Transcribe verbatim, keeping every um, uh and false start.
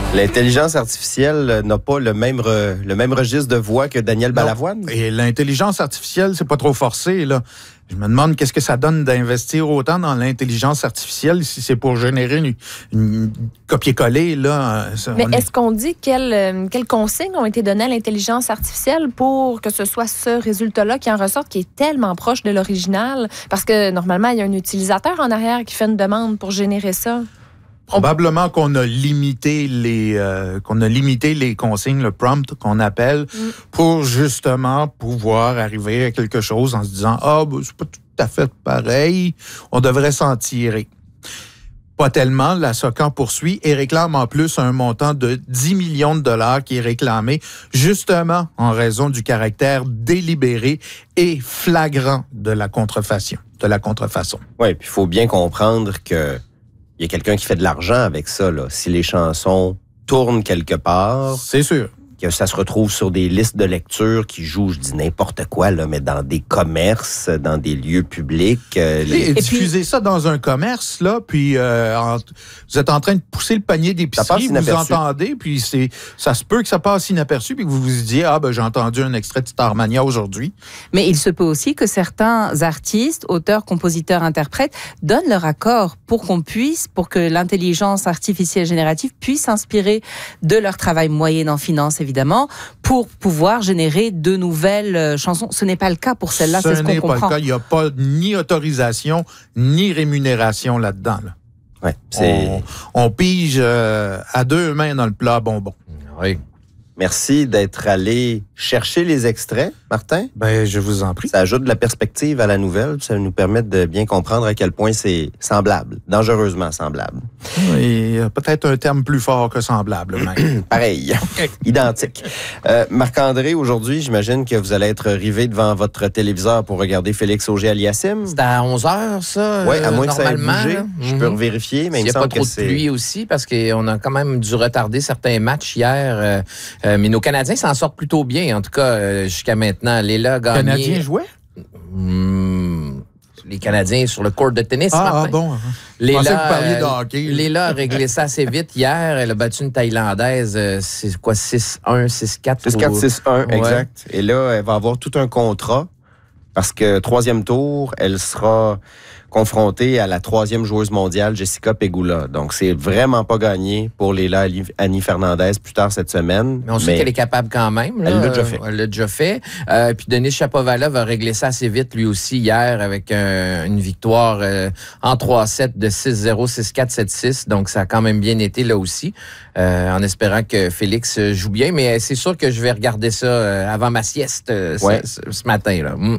L'intelligence artificielle n'a pas le même, re, le même registre de voix que Daniel Balavoine? Non. Et l'intelligence artificielle, c'est pas trop forcé, là. Je me demande qu'est-ce que ça donne d'investir autant dans l'intelligence artificielle si c'est pour générer une, une copier-coller, là. Mais on est-ce est... qu'on dit quelles, quelles consignes ont été données à l'intelligence artificielle pour que ce soit ce résultat-là qui en ressorte, qui est tellement proche de l'original? Parce que normalement, il y a un utilisateur en arrière qui fait une demande pour générer ça. Probablement qu'on a limité les euh, qu'on a limité les consignes, le prompt qu'on appelle, mm. pour justement pouvoir arriver à quelque chose en se disant ah ben, c'est pas tout à fait pareil, on devrait s'en tirer. Pas tellement, la SOCAN poursuit et réclame en plus un montant de dix millions de dollars qui est réclamé justement en raison du caractère délibéré et flagrant de la contrefaçon. De la contrefaçon. Oui, puis il faut bien comprendre que il y a quelqu'un qui fait de l'argent avec ça, là. Si les chansons tournent quelque part... C'est sûr. Que ça se retrouve sur des listes de lecture qui jouent, je dis n'importe quoi, là, mais dans des commerces, dans des lieux publics. Euh, les... Et, et diffuser puis... ça dans un commerce, là, puis euh, en, vous êtes en train de pousser le panier d'épicerie, vous entendez, puis c'est, ça se peut que ça passe inaperçu, puis que vous vous disiez, ah ben j'ai entendu un extrait de Starmania aujourd'hui. Mais il se peut aussi que certains artistes, auteurs, compositeurs, interprètes, donnent leur accord pour qu'on puisse, pour que l'intelligence artificielle générative puisse s'inspirer de leur travail moyen en finance, évidemment. évidemment, pour pouvoir générer de nouvelles chansons. Ce n'est pas le cas pour celle-là, ce c'est ce qu'on comprend. Ce n'est pas le cas. Il n'y a pas ni autorisation, ni rémunération là-dedans. Là. Ouais, c'est... On, on pige euh, à deux mains dans le plat à bonbons. Oui. Merci d'être allé chercher les extraits, Martin. Ben, je vous en prie. Ça ajoute de la perspective à la nouvelle. Ça nous permet de bien comprendre à quel point c'est semblable, dangereusement semblable. Oui, peut-être un terme plus fort que semblable. Même. Pareil, identique. Euh, Marc-André, aujourd'hui, j'imagine que vous allez être rivé devant votre téléviseur pour regarder Félix Auger-Aliassime. C'est à onze heures, ça, Oui, à moins euh, que ça ait bougé. Là. Je peux revérifier, mais il, il me semble que c'est... Il n'y a pas trop de pluie aussi, parce qu'on a quand même dû retarder certains matchs hier. Euh, euh, mais nos Canadiens s'en sortent plutôt bien, en tout cas, euh, jusqu'à maintenant. Léla Gagné... Les Canadiens jouaient? Hum, les Canadiens sur le court de tennis, Ah, Martin. ah bon. Léla, Je pensais que vous parliez de hockey. Léla a réglé ça assez vite hier. Elle a battu une Thaïlandaise, euh, c'est quoi, six un, six quatre? six quatre, six un, ouais. Exact. Et là, elle va avoir tout un contrat, parce que troisième tour, elle sera confrontée à la troisième joueuse mondiale, Jessica Pegula. Donc, c'est vraiment pas gagné pour Léla Annie Fernandez plus tard cette semaine. Mais on sait mais qu'elle est capable quand même. Là. Elle l'a déjà fait. Elle l'a déjà fait. Euh, puis Denis Shapovalov a réglé ça assez vite, lui aussi, hier, avec un, une victoire euh, en trois sept de six zéro, six quatre, sept six. Donc, ça a quand même bien été là aussi, euh, en espérant que Félix joue bien. Mais c'est sûr que je vais regarder ça euh, avant ma sieste euh, ouais. ce, ce matin. Là. Mm.